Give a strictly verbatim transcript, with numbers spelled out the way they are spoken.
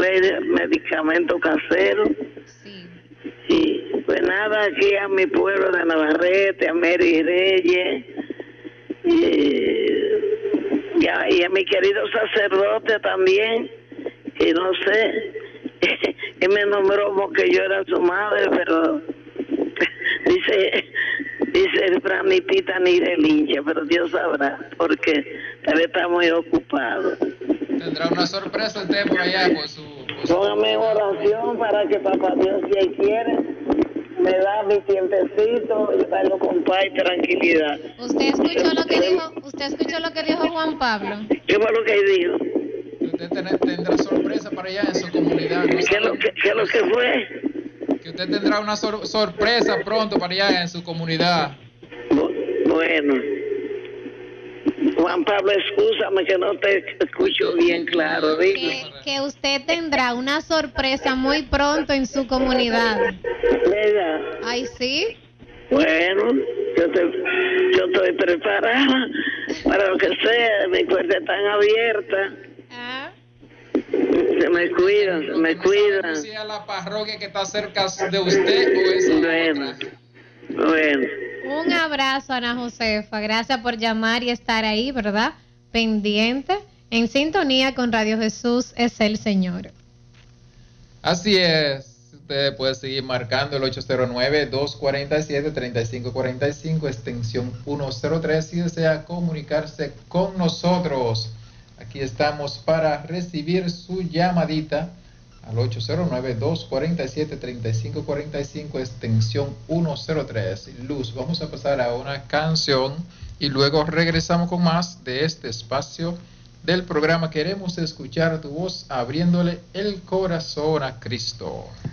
compré medicamentos caseros. Sí. Y pues nada, aquí a mi pueblo de Navarrete, a Mary Reyes, y, y, a, y a mi querido sacerdote también, y no sé, y me nombró porque yo era su madre, pero dice, dice Franitita ni de lincha, pero Dios sabrá, porque él está muy ocupado. Tendrá una sorpresa usted por allá por su... Por su Póngame en oración para que papá Dios, si él quiere, me da mi tiempecito y darlo con paz y tranquilidad. ¿Usted escuchó lo que dijo, usted escuchó lo que dijo Juan Pablo? ¿Qué fue lo que dijo? Usted ten, tendrá sorpresa para allá en su comunidad. ¿No ¿Qué, lo, qué, ¿Qué lo que fue? Que usted tendrá una sor, sorpresa pronto para allá en su comunidad. Bueno, Juan Pablo, excúsame que no te escucho bien claro. Que, que usted tendrá una sorpresa muy pronto en su comunidad. ¿Verdad? Ay, sí. Bueno, yo, te, yo estoy preparada para lo que sea, mis puertas están abiertas. Ah. Se me cuida, se me cuida. ¿Si es la parroquia que está cerca de usted o es bueno, otra? Bueno. Un abrazo, Ana Josefa. Gracias por llamar y estar ahí, ¿verdad? Pendiente, en sintonía con Radio Jesús es el Señor. Así es. Usted puede seguir marcando el ocho cero nueve, dos cuatro siete, tres cinco cuatro cinco, extensión ciento tres, si desea comunicarse con nosotros. Aquí estamos para recibir su llamadita al ocho cero nueve, dos cuatro siete, tres cinco cuatro cinco, extensión ciento tres. Luz, vamos a pasar a una canción y luego regresamos con más de este espacio del programa. Queremos escuchar tu voz abriéndole el corazón a Cristo.